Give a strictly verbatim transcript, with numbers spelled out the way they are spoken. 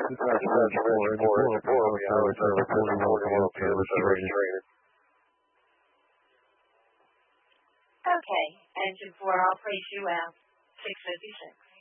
Dispatch four, engine four, engine four, we have service forty-one, field service trainer. Okay, engine four, I'll place you out. six fifty-six.